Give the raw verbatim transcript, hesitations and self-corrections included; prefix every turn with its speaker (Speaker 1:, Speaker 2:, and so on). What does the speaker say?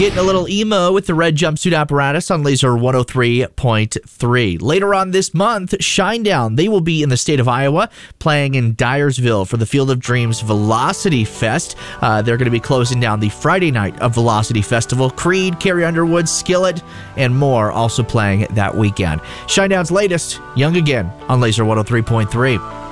Speaker 1: Getting a little emo with the red jumpsuit apparatus on Laser one oh three point three. Later on this month, Shinedown. They will be in the state of Iowa playing in Dyersville for the Field of Dreams Velocity Fest. Uh, they're going to be closing down the Friday night of Velocity Festival. Creed, Carrie Underwood, Skillet, and more also playing that weekend. Shinedown's latest, Young Again on Laser one oh three point three.